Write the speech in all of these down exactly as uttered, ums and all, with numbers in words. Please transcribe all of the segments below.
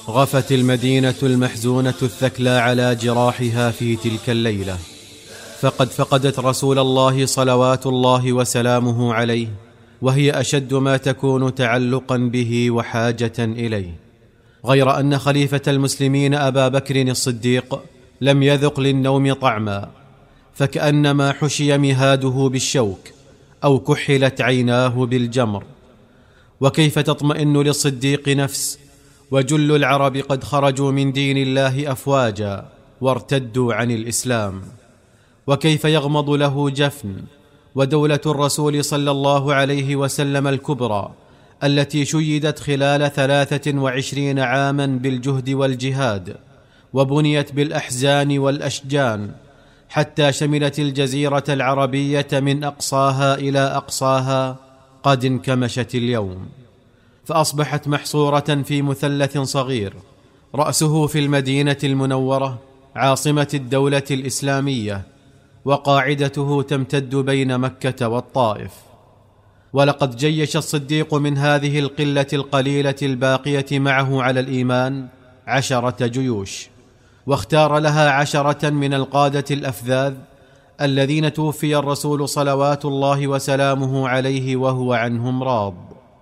غفت المدينة المحزونة الثكلى على جراحها في تلك الليلة، فقد فقدت رسول الله صلوات الله وسلامه عليه، وهي أشد ما تكون تعلقا به وحاجة إليه. غير أن خليفة المسلمين أبا بكر الصديق لم يذق للنوم طعما، فكأنما حشي مهاده بالشوك أو كحلت عيناه بالجمر. وكيف تطمئن للصديق نفس وجل العرب قد خرجوا من دين الله أفواجا وارتدوا عن الإسلام؟ وكيف يغمض له جفن ودولة الرسول صلى الله عليه وسلم الكبرى التي شيدت خلال ثلاثة وعشرين عاما بالجهد والجهاد، وبنيت بالأحزان والأشجان حتى شملت الجزيرة العربية من أقصاها إلى أقصاها، قد انكمشت اليوم، فأصبحت محصورة في مثلث صغير رأسه في المدينة المنورة عاصمة الدولة الإسلامية، وقاعدته تمتد بين مكة والطائف. ولقد جيش الصديق من هذه القلة القليلة الباقية معه على الإيمان عشرة جيوش، واختار لها عشرة من القادة الأفذاذ الذين توفي الرسول صلوات الله وسلامه عليه وهو عنهم راض،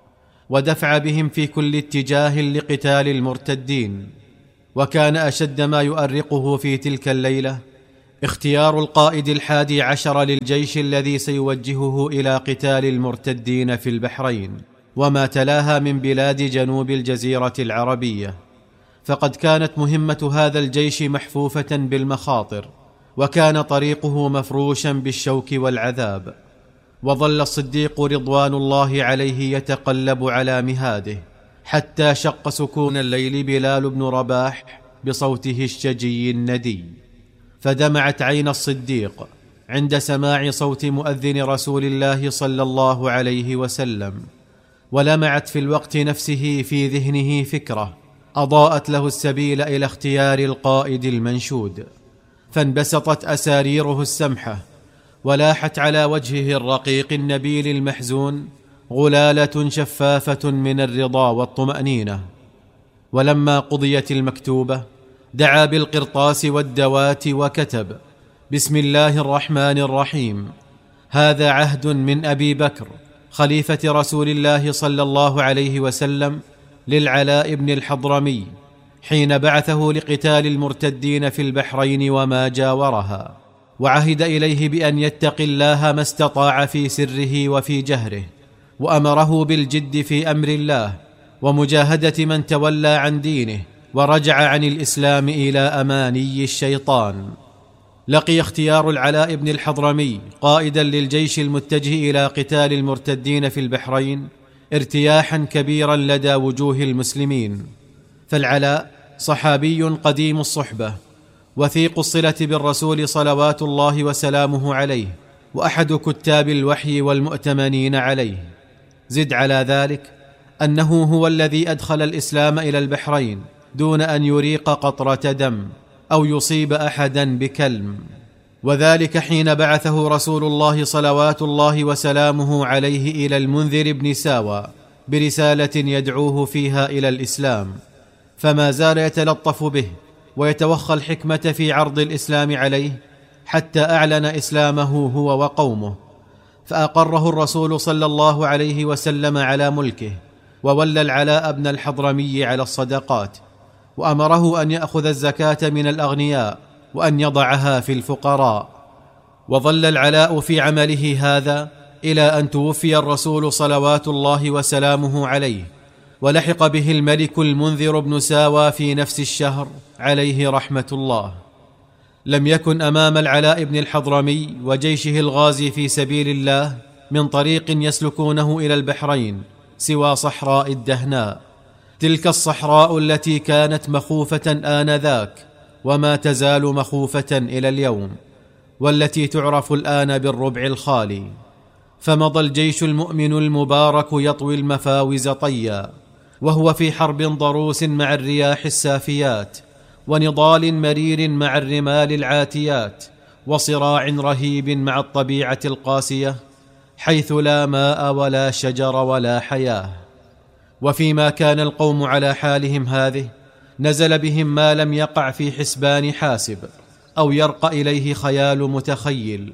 ودفع بهم في كل اتجاه لقتال المرتدين. وكان أشد ما يؤرقه في تلك الليلة اختيار القائد الحادي عشر للجيش الذي سيوجهه إلى قتال المرتدين في البحرين وما تلاها من بلاد جنوب الجزيرة العربية، فقد كانت مهمة هذا الجيش محفوفة بالمخاطر، وكان طريقه مفروشا بالشوك والعذاب. وظل الصديق رضوان الله عليه يتقلب على مهاده حتى شق سكون الليل بلال بن رباح بصوته الشجي الندي، فدمعت عين الصديق عند سماع صوت مؤذن رسول الله صلى الله عليه وسلم، ولمعت في الوقت نفسه في ذهنه فكرة أضاءت له السبيل إلى اختيار القائد المنشود، فانبسطت أساريره السمحة، ولاحت على وجهه الرقيق النبيل المحزون غلالة شفافة من الرضا والطمأنينة. ولما قضيت المكتوبة دعا بالقرطاس والدوات وكتب: بسم الله الرحمن الرحيم، هذا عهد من أبي بكر خليفة رسول الله صلى الله عليه وسلم للعلاء بن الحضرمي حين بعثه لقتال المرتدين في البحرين وما جاورها، وعهد إليه بأن يتقي الله ما استطاع في سره وفي جهره، وأمره بالجد في أمر الله ومجاهدة من تولى عن دينه ورجع عن الإسلام إلى أماني الشيطان. لقي اختيار العلاء بن الحضرمي قائدا للجيش المتجه إلى قتال المرتدين في البحرين ارتياحا كبيرا لدى وجوه المسلمين، فالعلاء صحابي قديم الصحبة وثيق الصلة بالرسول صلوات الله وسلامه عليه، وأحد كتاب الوحي والمؤتمنين عليه. زد على ذلك أنه هو الذي أدخل الإسلام إلى البحرين دون أن يريق قطرة دم أو يصيب أحدا بكلم، وذلك حين بعثه رسول الله صلوات الله وسلامه عليه إلى المنذر بن ساوى برسالة يدعوه فيها إلى الإسلام، فما زال يتلطف به ويتوخى الحكمة في عرض الإسلام عليه حتى أعلن إسلامه هو وقومه، فأقره الرسول صلى الله عليه وسلم على ملكه، وولى العلاء بن الحضرمي على الصدقات، وأمره أن يأخذ الزكاة من الأغنياء وأن يضعها في الفقراء. وظل العلاء في عمله هذا إلى أن توفي الرسول صلوات الله وسلامه عليه، ولحق به الملك المنذر بن ساوى في نفس الشهر عليه رحمة الله. لم يكن أمام العلاء بن الحضرمي وجيشه الغازي في سبيل الله من طريق يسلكونه إلى البحرين سوى صحراء الدهناء، تلك الصحراء التي كانت مخوفة آنذاك وما تزال مخوفة إلى اليوم، والتي تعرف الآن بالربع الخالي. فمضى الجيش المؤمن المبارك يطوي المفاوز طيا، وهو في حرب ضروس مع الرياح السافيات، ونضال مرير مع الرمال العاتيات، وصراع رهيب مع الطبيعة القاسية حيث لا ماء ولا شجر ولا حياة. وفيما كان القوم على حالهم هذه نزل بهم ما لم يقع في حسبان حاسب أو يرقى إليه خيال متخيل.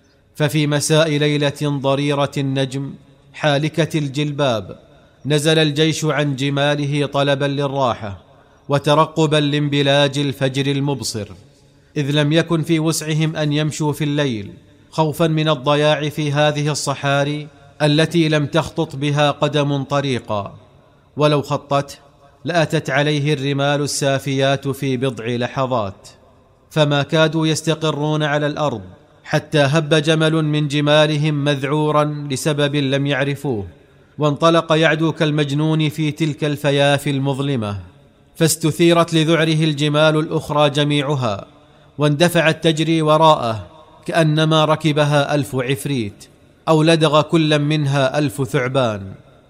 ففي مساء ليلة ضريرة النجم حالكة الجلباب نزل الجيش عن جماله طلبا للراحة وترقبا لانبلاج الفجر المبصر، إذ لم يكن في وسعهم أن يمشوا في الليل خوفا من الضياع في هذه الصحاري التي لم تخطط بها قدم طريقا، ولو خطت لأتت عليه الرمال السافيات في بضع لحظات. فما كادوا يستقرون على الأرض حتى هب جمل من جمالهم مذعورا لسبب لم يعرفوه، وانطلق يعدو كالمجنون في تلك الفيافي المظلمة، فاستثيرت لذعره الجمال الأخرى جميعها، واندفعت تجري وراءه كأنما ركبها ألف عفريت أو لدغ كل منها ألف ثعبان.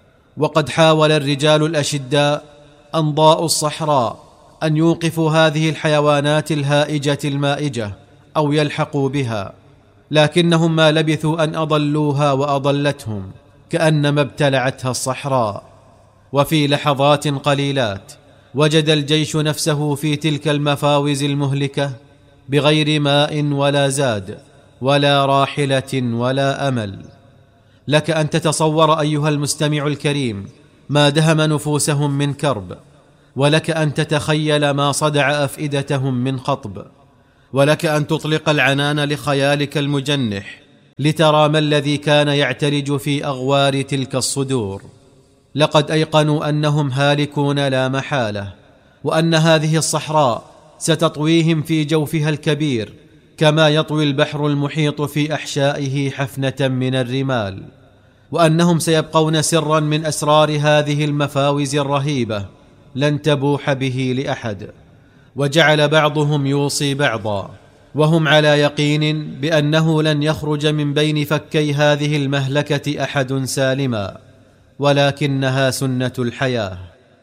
وقد حاول الرجال الأشداء أنضاء الصحراء أن يوقفوا هذه الحيوانات الهائجة المائجة أو يلحقوا بها، لكنهم ما لبثوا أن أضلوها وأضلتهم كأنما ابتلعتها الصحراء. وفي لحظات قليلات وجد الجيش نفسه في تلك المفاوز المهلكة بغير ماء ولا زاد ولا راحلة ولا أمل. لك أن تتصور أيها المستمع الكريم ما دهم نفوسهم من كرب، ولك أن تتخيل ما صدع أفئدتهم من خطب، ولك أن تطلق العنان لخيالك المجنح لترى ما الذي كان يعترج في أغوار تلك الصدور. لقد أيقنوا أنهم هالكون لا محالة، وأن هذه الصحراء ستطويهم في جوفها الكبير كما يطوي البحر المحيط في أحشائه حفنة من الرمال، وأنهم سيبقون سرا من أسرار هذه المفاوز الرهيبة لن تبوح به لأحد. وجعل بعضهم يوصي بعضا وهم على يقين بأنه لن يخرج من بين فكي هذه المهلكة أحد سالما، ولكنها سنة الحياة.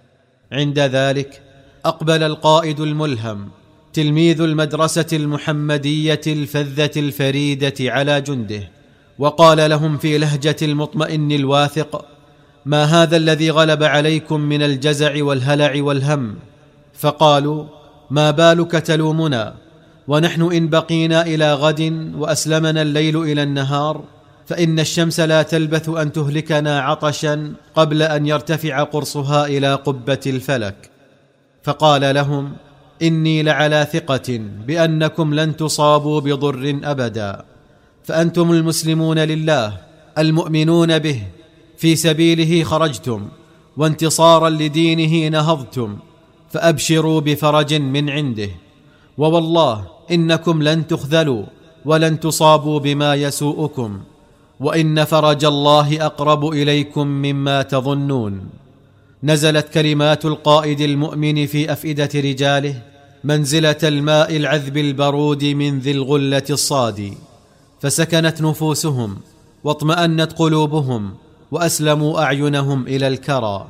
عند ذلك أقبل القائد الملهم تلميذ المدرسة المحمدية الفذة الفريدة على جنده، وقال لهم في لهجة المطمئن الواثق: ما هذا الذي غلب عليكم من الجزع والهلع والهم؟ فقالوا: ما بالك تلومنا ونحن إن بقينا إلى غد وأسلمنا الليل إلى النهار فإن الشمس لا تلبث أن تهلكنا عطشا قبل أن يرتفع قرصها إلى قبة الفلك. فقال لهم: إني لعلى ثقة بأنكم لن تصابوا بضر أبدا، فأنتم المسلمون لله المؤمنون به، في سبيله خرجتم وانتصارا لدينه نهضتم، فأبشروا بفرج من عنده، ووالله إنكم لن تخذلوا ولن تصابوا بما يسوءكم، وإن فرج الله أقرب إليكم مما تظنون. نزلت كلمات القائد المؤمن في أفئدة رجاله منزلة الماء العذب البرود من ذي الغلة الصادي، فسكنت نفوسهم واطمأنت قلوبهم وأسلموا أعينهم إلى الكرى.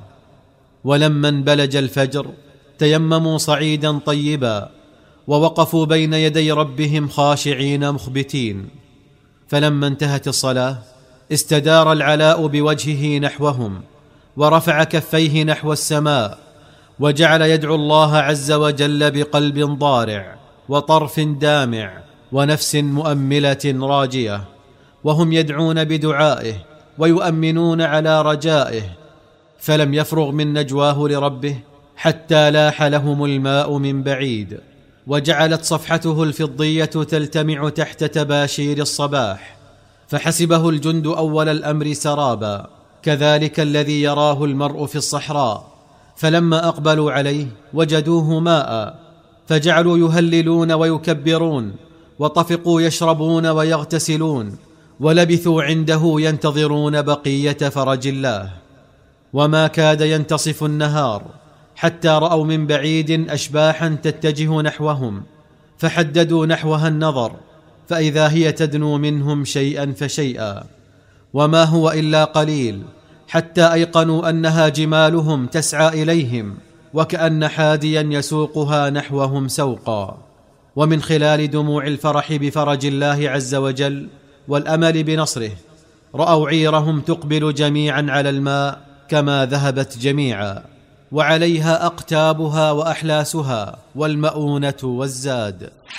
ولما انبلج الفجر تيمموا صعيدا طيبا ووقفوا بين يدي ربهم خاشعين مخبتين. فلما انتهت الصلاة استدار العلاء بوجهه نحوهم ورفع كفيه نحو السماء، وجعل يدعو الله عز وجل بقلب ضارع وطرف دامع ونفس مؤملة راجية، وهم يدعون بدعائه ويؤمنون على رجائه. فلم يفرغ من نجواه لربه حتى لاح لهم الماء من بعيد، وجعلت صفحته الفضية تلتمع تحت تباشير الصباح، فحسبه الجند أول الأمر سرابا، كذلك الذي يراه المرء في الصحراء. فلما أقبلوا عليه وجدوه ماء، فجعلوا يهللون ويكبرون، وطفقوا يشربون ويغتسلون، ولبثوا عنده ينتظرون بقية فرج الله. وما كاد ينتصف النهار حتى رأوا من بعيد أشباحا تتجه نحوهم، فحددوا نحوها النظر، فإذا هي تدنو منهم شيئا فشيئا، وما هو إلا قليل حتى أيقنوا أنها جمالهم تسعى إليهم، وكأن حاديا يسوقها نحوهم سوقا. ومن خلال دموع الفرح بفرج الله عز وجل والأمل بنصره رأوا عيرهم تقبل جميعا على الماء كما ذهبت جميعا، وعليها أقتابها وأحلاسها والمؤونة والزاد.